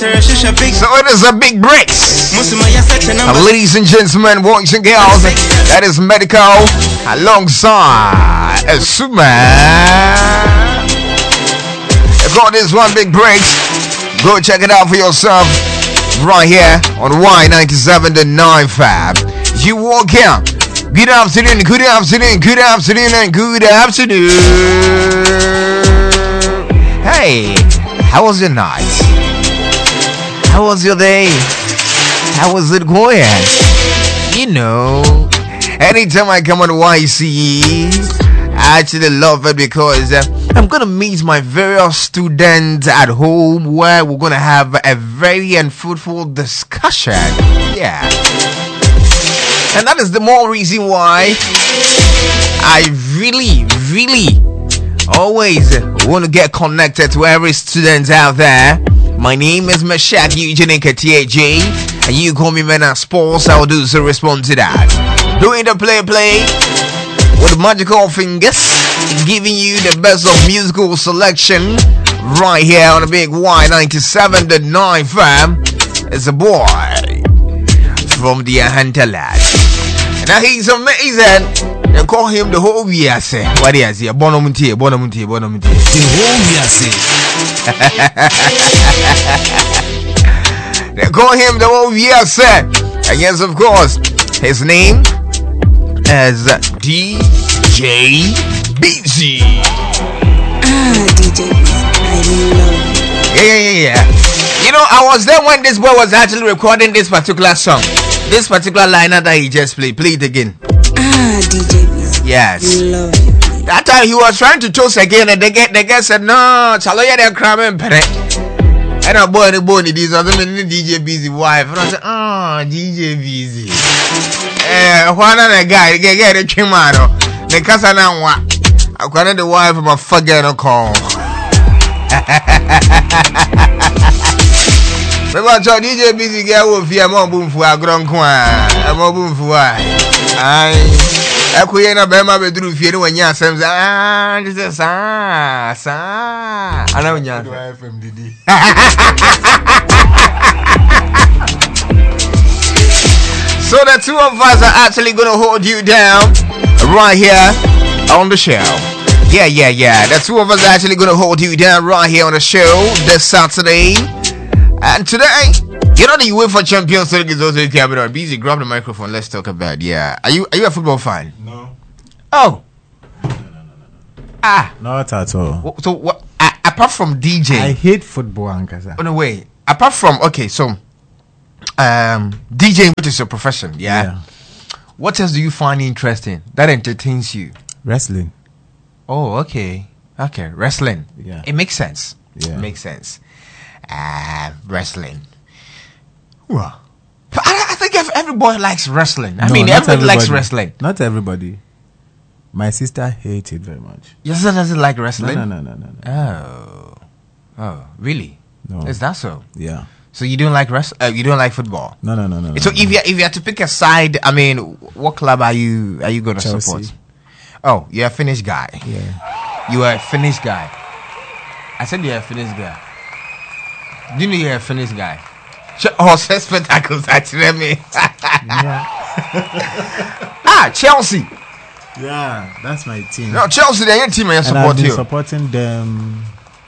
So it is a big breaks. Ladies and gentlemen, boys and girls, that is Medical alongside Suma. Got this one big breaks. Go check it out for yourself right here on Y97 to 95. You walk out. Good afternoon, good afternoon, good afternoon, and good afternoon. Hey, how was your night? How was your day? How was it going? You know, anytime I come on YCE, I actually love it because I'm going to meet my various students at home where we're going to have a very fruitful discussion. Yeah. And that is the more reason why I really always want to get connected to every student out there. My name is Meshach Eugene KTAJ, and you call me Man at Sports. I will do so respond to that. Doing the play with magical fingers, giving you the best of musical selection right here on the big Y97 the 9 fam. It's a boy from the Ahanta lad. Now he's amazing. They call him the whole Viase. What is he? Bonamunti. The whole Viase. They call him the whole Viase. And yes, of course, his name is DJ Busy. DJ Busy. I love it. Yeah. You know, I was there when this boy was actually recording this particular song. This particular liner that he just played. Play it again. DJ Busy. Yes. Love it. That time he was trying to toast again, and the guy said, "No, Chaloya de cramming pere." And a boy, these other men, DJ Busy wife. And I said, "Oh, DJ Busy." One of the guy, get a chimano. The Casana one. I got the wife of my fucking call. Remember, DJ Busy girl will fear more boom for a grand coin. A more boom for why. I couldn't have been my bedroom fear when you say, this is I know you are from Didi. So the two of us are actually going to hold you down right here on the show. Yeah. The two of us are actually going to hold you down right here on the show this Saturday. And today, you know the UEFA Champions League is also here. Busy, grab the microphone. Let's talk about. Yeah. Are you a football fan? No. Oh. No. Not at all. So what? Apart from DJ, I hate football, Ankasa. Oh no, wait. Apart from DJing, which is your profession, yeah. What else do you find interesting that entertains you? Wrestling. Oh, okay. Wrestling. Yeah. It makes sense. Yeah. It makes sense. Wrestling. Well, I think everybody likes wrestling. Everybody likes wrestling. Not everybody. My sister hates it very much. Your sister doesn't like wrestling? No. Oh, really? No. Is that so? Yeah. So you don't like you don't like football? No. So if you had to pick a side, what club are you going to support? Oh, you're a Finnish guy. Yeah. You are a Finnish guy. I said you're a Finnish guy. Do you know you're a Finnish guy? Spectacles actually me. Chelsea. Yeah, that's my team. No, Chelsea, they're your team and I've been supporting them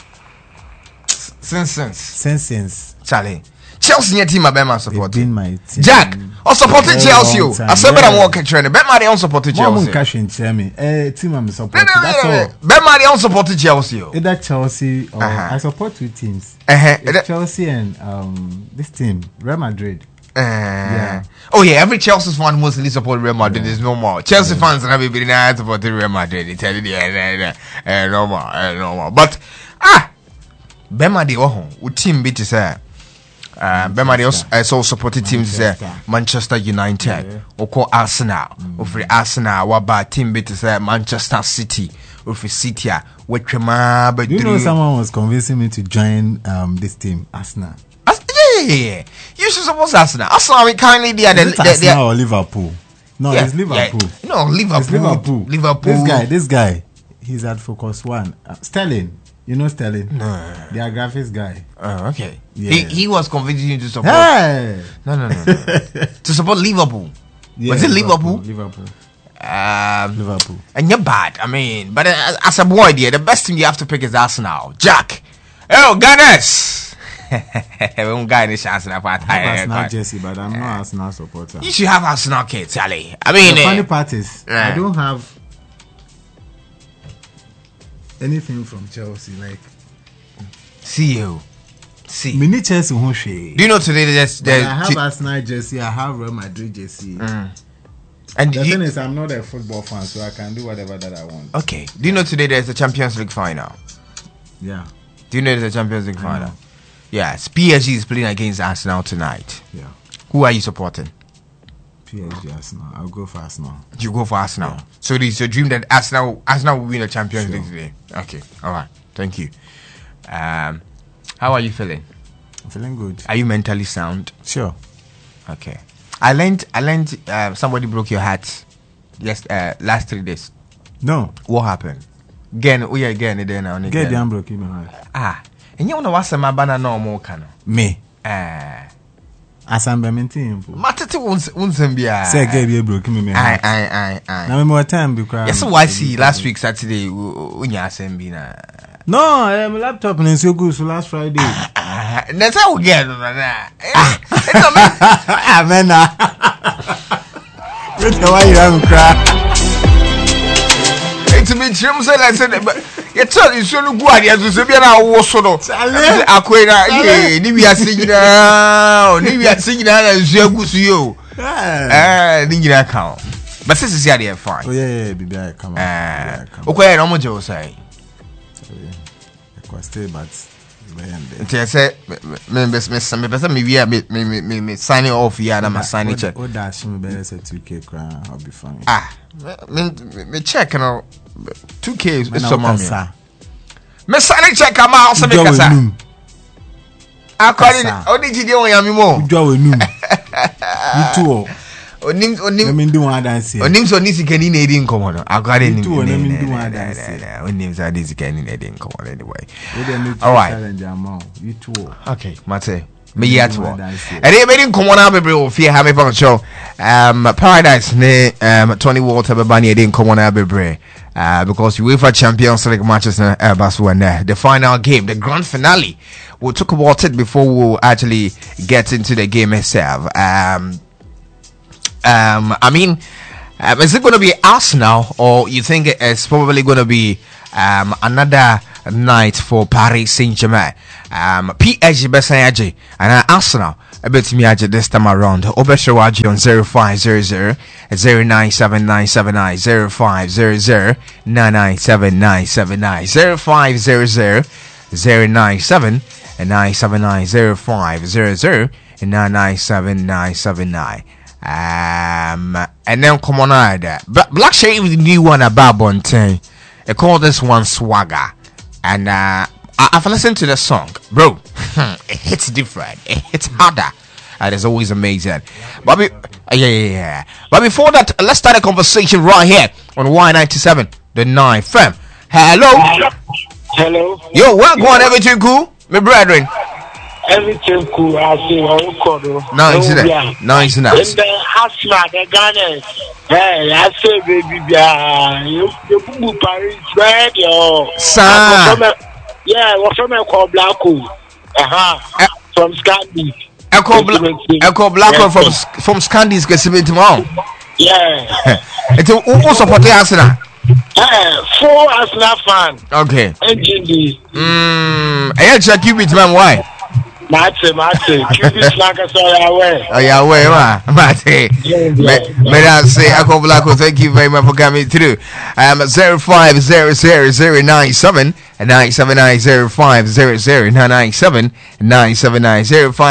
since. Charlie. Chelsea your team, I support. They've been my team. Jack, I supported Chelsea. I said, but I'm walking training. Bet money on supported Chelsea. Team I'm supporting. That's all. Bet money on supported Chelsea. Either Chelsea or I support two teams. Chelsea and this team, Real Madrid. Yeah. Oh yeah, every Chelsea fan mostly support Real Madrid. There's no more Chelsea fans and everybody now support Real Madrid. They tell you no more. But Bemadi with team beat is Bemadi also supported teams Manchester United or Arsenal. Over Arsenal, what about team beat is Manchester City. Over City, what you know, someone was convincing me to join this team, Arsenal. Yeah. You should support Arsenal. Arsenal, we kindly Arsenal or Liverpool? No, it's Liverpool. No, Liverpool. It's Liverpool. This guy, he's at Focus One. Sterling. You know Sterling? No. Their graphics guy. Oh, okay. Yeah. He was convincing you to support. Hey! No. To support Liverpool. Yeah, Was it Liverpool? Liverpool. Liverpool. And you're bad. I mean, but as a boy, dear, the best team you have to pick is Arsenal. Jack. Oh, Gunners. Arsenal jersey, but I'm not Arsenal supporter. You should have Arsenal kit, Charlie. I mean, the funny part is, I don't have anything from Chelsea. Like, see. Mini Chelsea won't share. Do you know today there's I have Arsenal jersey, I have Real Madrid jersey. And the thing is, I'm not a football fan, so I can do whatever that I want. Okay. Do you know today there's a Champions League final? Yeah. Do you know there's a Champions League final? Yes. PSG is playing against Arsenal tonight. Yeah. Who are you supporting? PSG, Arsenal. I'll go for Arsenal. You go for Arsenal. Yeah. So it is your dream that Arsenal will win the Champions League today. Okay. All right. Thank you. How are you feeling? I'm feeling good. Are you mentally sound? Sure. Okay. I learned somebody broke your heart last 3 days. No. What happened? Again, then Again, broke my heart. And you want to watch some banana no more can. Me. As I'm maintain. Matete won't be a say get broke me. I. Now more time because yes, so I see last week Saturday when you assembly na. No, my laptop is so good so last Friday. That's how we get na. Amen. Wait why you have cry. It's me trim say I said but you tell you so no good ya so be na wo so no. Akwena ni wi ase na nsu agusu yo. Ni nyina ka. But since is here fine. Oh yeah, baby I come on. Okay, no mo je say. Stay but I say me signing off here na my signing check. Oh dash me better say 2k crown I'll be fine. Me check no 2k is so mommy. Me signing check am also me kasa. According only gidi on yami mo. Udwa we num. You too. Onim me ndi wan dance. Onim so nisi kani na edi nkomo no. According to onim ndi wan dance. Onim so nisi kani na edi nkomo anyway. All right. You too. Okay, mate. Me yet one. And they made in common abbey or fear have a show. Paradise ne Tony Walter Babani didn't come on abbey because UEFA Champions League matches Airbus were there. The final game, the grand finale. We'll talk about it before we'll actually get into the game itself. I mean, is it going to be Arsenal or you think it's probably going to be another night for Paris Saint-Germain? PSG Besayaji and Arsenal a bit me this time around. Obeshawaji on 0500 097979 0500 997979 0500 097 979 0500 997979. And then come on Black Shade with the new one about Bontain. I call this one Swagger. And I've listened to the song, bro. It hits different. It hits harder. And it's always amazing. But yeah. But before that, let's start a conversation right here on Y97, the 9 FM. Hello. Yo, what going? Everything cool, my brethren? Everything cool. I say, Nice. In the Arsenal, the Gunners. Hey, I say, baby, you Paris, right? Yeah, what's from called Blacko? From Scandi. Echo Blacko from Scandi is getting tomorrow. Yeah. It's who support Arsenal? 4 Arsenal fan. Okay. NGD. I check you with man why? Mate. Cubis like us all away. Oh yeah, wait, Mate. May I say, Echo Blacko, thank you very much for coming through. 05000979 and 979 0500 997 979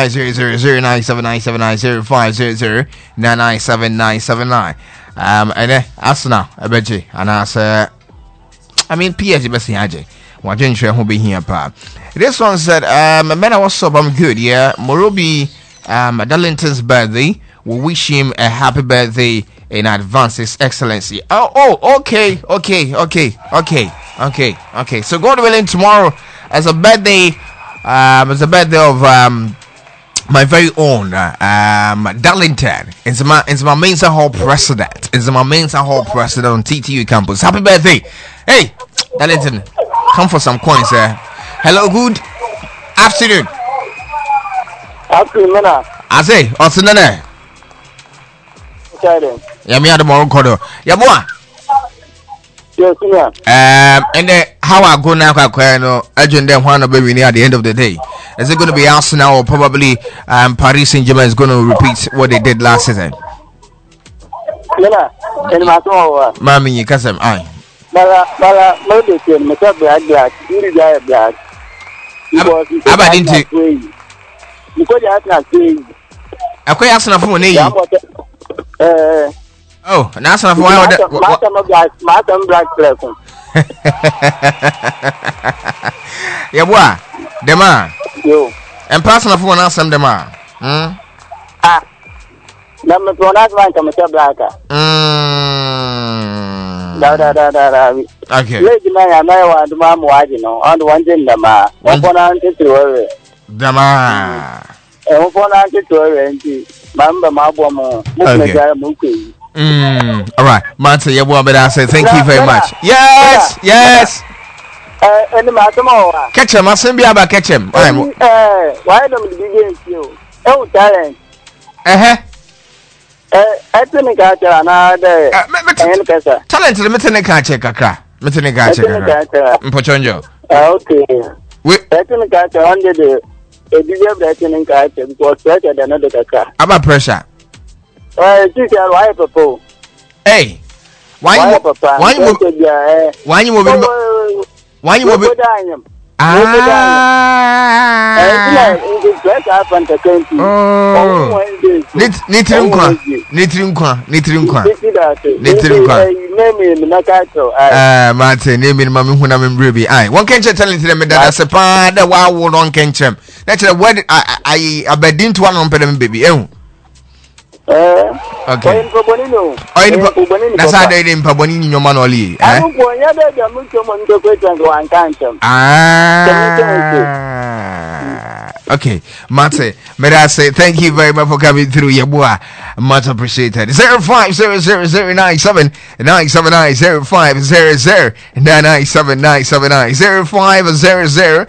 0500 0500 997 and then Arsenal, I bet you, and I say, I mean, PSG, Bessie, what didn't share who be here, pa. This one said, man, I was so I'm good, yeah. Morobi, Darlington's birthday. We wish him a happy birthday in advance, His Excellency. Oh, okay. Okay. So God willing, tomorrow as a birthday of my very own Darlington. It's my Mensa Hall president. It's my Mensa Hall president on TTU campus. Happy birthday. Hey, Darlington, come for some coins, sir. Hello, good afternoon. Afternoon, I say, what's in there? Yeah, me at the morning corridor. Yeah, boy. Yes, and how I go now, agent then one baby near the end of the day. Is it going to be Arsenal or probably Paris Saint-Germain is going to repeat what they did last season? Mami, you can't say, aye. Oh, that's not why. Yeah, boy, the man. Yo. And personal for one else, the man. Number one, that's why I'm a blacker. Okay. Lady man, I want to mamma, you know, on the one thing, the man. One answer to her. The man. And one answer to her, and Mamba Mabomo. All right, Manta, you want me to say thank you very much. Yes. And the Matamo. Catch him, I'll send you about catch him. Why don't we begin you? Oh, talent. I think I got another talent to the Metenica check a crack. Metenica check. Pochonjo. Okay. I think I got under the Edition Catcher because better than another car. About pressure. Why, Papa? Hey, why you will be Martin, naming Mammy when I'm in Ruby. I one can tell me that as a part that wow won't can chem. That's a word I didn't want on pedal baby. Okay. That's how they didn't Pabonini no man only. Okay, Mate, may I say thank you very much for coming through, your boy. Much appreciated. 05000979 979 0500 997 0500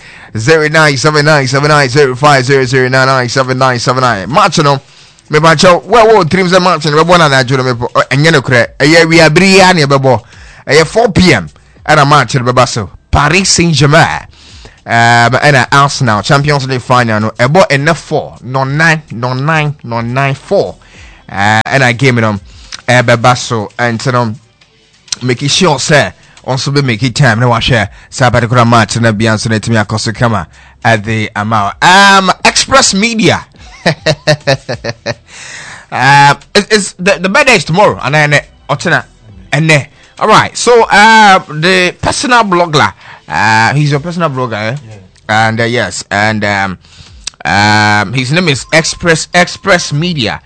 0979 0500 997 Marchino. Me bacho we dreams and match and we born na adwo me enye no kre eye wi abiri ya ne bebo eye 4 p.m. and a match be baso Paris Saint-Germain and Arsenal Champions League final no ebo ene 4 no 9 4 and I game it be baso and make sure say also be make it time na wa share say particular match na bia so na timi akoso kama at the amount Express Media. It's the birthday is tomorrow and then all right, so the personal blogger, he's a personal blogger, eh? Yeah. And yes, and his name is Express Media.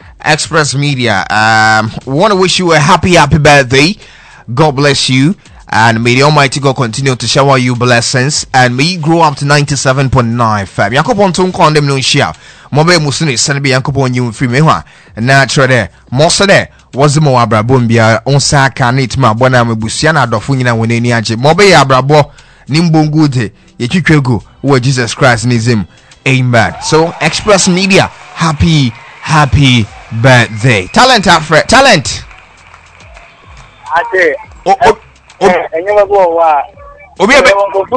Want to wish you a happy birthday. God bless you. And may the Almighty God continue to shower you blessings. And may you grow up to 97.9 fam. Yankopon ton condemn no share. Mobe musuni send be Yankopon you free me hwa. Natural there. Most there was the more abrabo bia on sa kanit ma bona mebusia na adofo nyina woni ani age. Mobe ya abrabo nimbongude ye twetwego wo Jesus Christ nizim. Amen. So Express Media, happy birthday. Talent Alfred. Talent. Ate. Obi ebe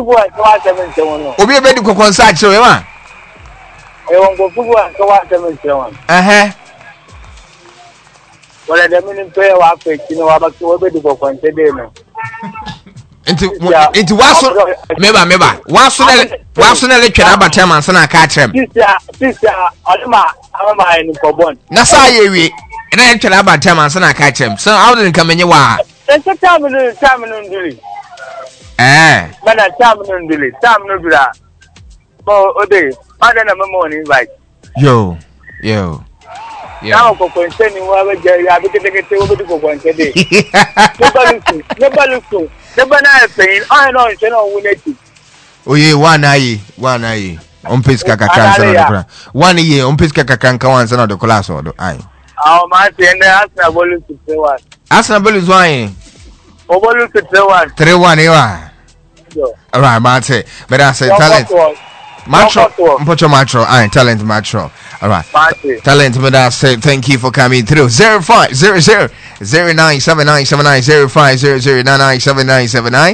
di kokonsa chire wa wala da min pe wa pe kino wa ba ko be di kokonse de no Inti waso meba waso na le twena abatem ansa na ka akyerem sister aduma ama ni kobon na sa ye wi na le twena abatem ansa na ka akyerem so how did come enye wa time no ndili mana time no bila bo ode ada na memo ni invite yo Now for concerning whoever Jerry, I think they over to go one today. Nobody look. Never saying, I know it's no winning. Oh, yeah, 1 eye. On Pisca Cancer. 1 year on Pisca Canca once another class or the eye. Our man, and Arsenal will to say one. Arsenal is wine. Over to say one. 3-1, you are. All right, Mate. But I said, talent. Matro, I talent Matro. All right, talent. But I say thank you for coming through. 0500 097979 0500 097979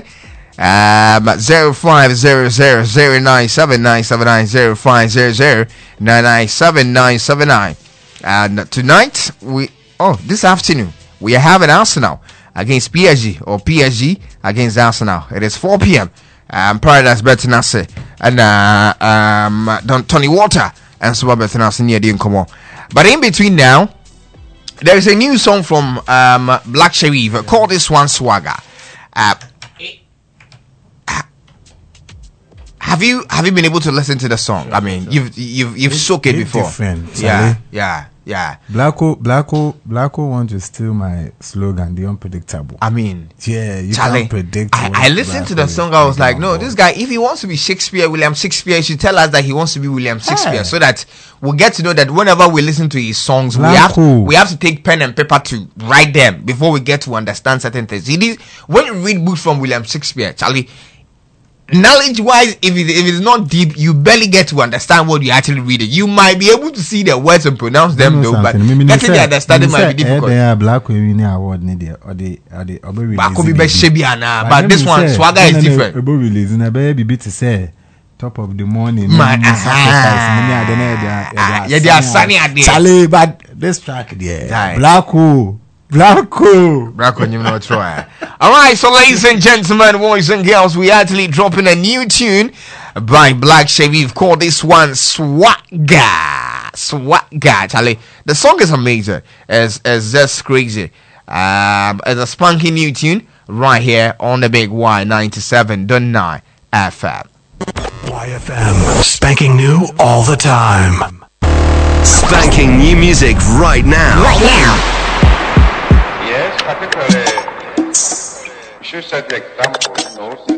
0500 097979 0500 997979. And tonight this afternoon we are having Arsenal against PSG or PSG against Arsenal. It is 4 p.m. Paradise Betinase and Tony Water and so Betinase near the Incomo. But in between now, there is a new song from Black Sherif called this one Swagger. Have you been able to listen to the song? I mean, you've soaked it before. Yeah. Blacko want to steal my slogan, the unpredictable. I mean, yeah, you can't predict. I listened to the song. I was like, no, this guy, if he wants to be William Shakespeare, he should tell us that he wants to be William Shakespeare, so that we'll get to know that whenever we listen to his songs, we have to take pen and paper to write them before we get to understand certain things. When you read books from William Shakespeare, Charlie, knowledge-wise, if it's not deep, you barely get to understand what you actually read. You might be able to see the words and pronounce them, though, but getting the understanding might be difficult. But this one, Swagger is different. Top of the morning, Charlie, but this track there, Blacko, you know, try. Alright, so ladies and gentlemen, boys and girls, we actually dropping a new tune by Black Sherif called this one Swagger, Charlie. The song is amazing. It's just crazy. It's a spunky new tune right here on the big Y97.9 FM. YFM, spanking new all the time. Spanking new music right now. Yes, particularly, you should set the example,